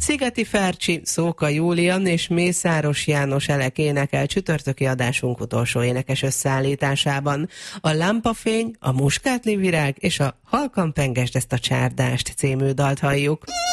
Szigeti Fercsi, Szóka Júlia és Mészáros János Elek énekel csütörtöki adásunk utolsó énekes összeállításában. A Lámpafény, a Muskátli virág és a Halkan pengesd ezt a csárdást című dalt halljuk.